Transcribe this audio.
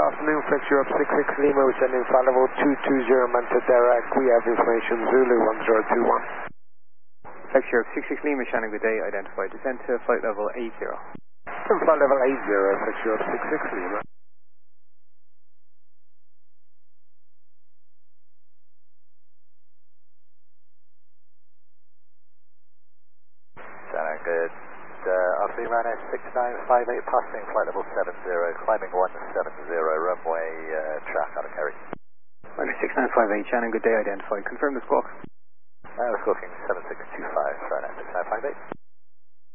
afternoon, Flex Europe 66 Lima, we're sending flight level 220 Manta Derek. We have information Zulu 1021. Flex Europe 66 Lima, Shannon, good day, identified. Descend to flight level 80. From flight level 80, Flex Europe 66 Lima. Shannon, good. Afternoon, runway 6958, passing flight level 70, climbing 170, runway track out of Kerry. Runway 6958, Shannon, good day, identified. Confirm the squawk. Squawking 7625, Shannon 6958.